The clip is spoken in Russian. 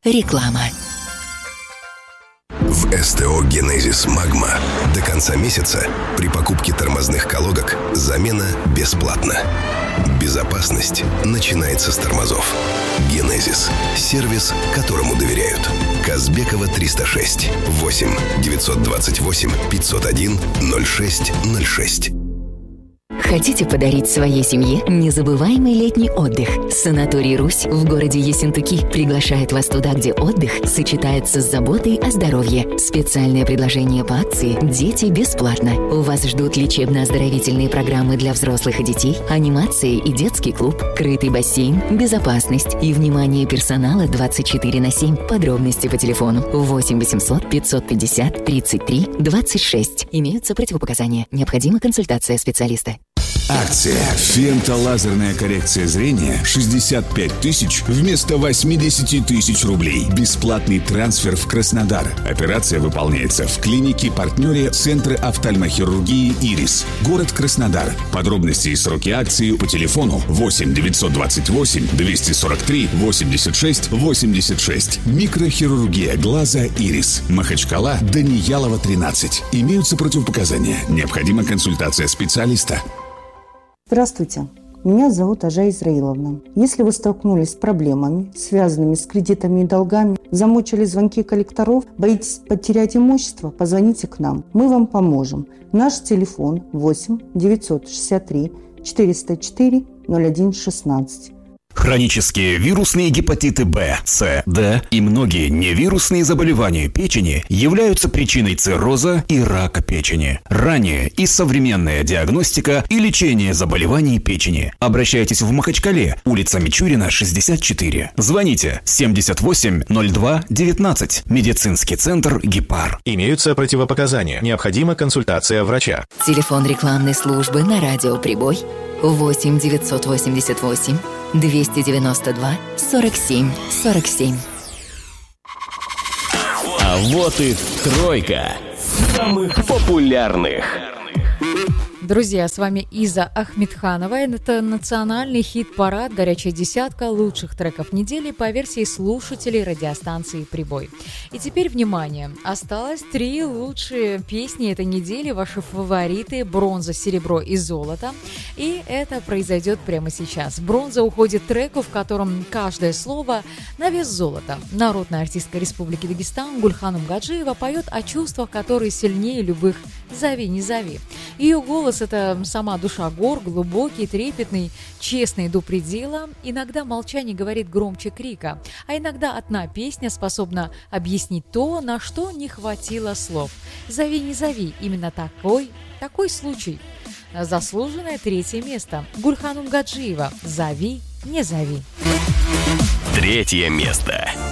Реклама. В СТО «Генезис Магма» до конца месяца при покупке тормозных колодок замена бесплатна. Безопасность начинается с тормозов. «Генезис» – сервис, которому доверяют. Казбекова, 306 8 928 501 06 06. Хотите подарить своей семье незабываемый летний отдых? Санаторий «Русь» в городе Ессентуки приглашает вас туда, где отдых сочетается с заботой о здоровье. Специальное предложение по акции «Дети бесплатно». У вас ждут лечебно-оздоровительные программы для взрослых и детей, анимации и детский клуб, крытый бассейн, безопасность и внимание персонала 24/7. Подробности по телефону 8 800 550 33 26. Имеются противопоказания. Необходима консультация специалиста. Акция «Фентолазерная коррекция зрения» 65 тысяч вместо 80 тысяч рублей. Бесплатный трансфер в Краснодар. Операция выполняется в клинике-партнере Центра офтальмохирургии «Ирис». Город Краснодар. Подробности и сроки акции по телефону 8 928 243 86 86. Микрохирургия глаза «Ирис». Махачкала, Даниялова, 13. Имеются противопоказания. Необходима консультация специалиста. Здравствуйте, меня зовут Ажа Израиловна. Если вы столкнулись с проблемами, связанными с кредитами и долгами, замучили звонки коллекторов, боитесь потерять имущество, позвоните к нам. Мы вам поможем. Наш телефон 8 963 404 01 16. Хронические вирусные гепатиты Б, С, Д и многие невирусные заболевания печени являются причиной цирроза и рака печени. Ранняя и современная диагностика и лечение заболеваний печени. Обращайтесь в Махачкале, улица Мичурина, 64. Звоните 78 02 19. Медицинский центр «Гепар». Имеются противопоказания. Необходима консультация врача. Телефон рекламной службы на радио «Прибой» 8 988 292 47 47. А вот и тройка самых популярных. Друзья, с вами Иза Ахмедханова. Это национальный хит-парад «Горячая десятка» лучших треков недели по версии слушателей радиостанции «Прибой». И теперь, внимание, осталось 3 лучшие песни этой недели, ваши фавориты: бронза, серебро и золото. И это произойдет прямо сейчас. Бронза уходит треку, в котором каждое слово на вес золота. Народная артистка Республики Дагестан Гульханум Гаджиева поет о чувствах, которые сильнее любых «зови, не зови». Ее голос — это сама душа гор, глубокий, трепетный, честный до предела. Иногда молчание говорит громче крика, а иногда одна песня способна объяснить то, на что не хватило слов. «Зови, не зови» — именно такой случай. Заслуженное 3-е место. Гульханум Гаджиева «Зови, не зови». 3-е место.